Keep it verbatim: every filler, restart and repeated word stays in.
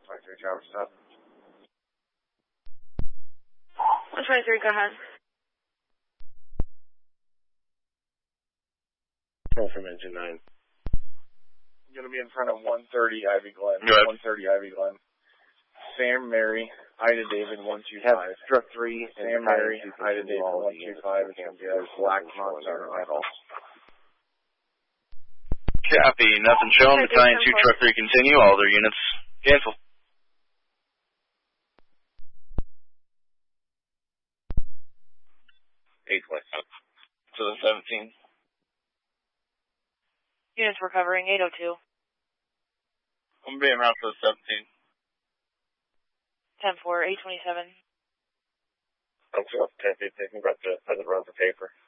twenty-three, Traverse up. one twenty-three, go ahead. Roll from engine nine. I'm going to be in front of one thirty Ivy Glen. Go ahead. one thirty Ivy Glen. Sam Mary, Ida David, one two five. Truck three. Sam Mary, Ida David, one two five. It's going to be a black monster rifle. Copy. Nothing shown. Battalion two, Truck three, continue. All their units cancel. eight twenty. To the seventeen. Units recovering, eight oh two. I'm being around for the seventeen. ten four, eight twenty-seven. I'm still ten fifteen, got the, the run for paper.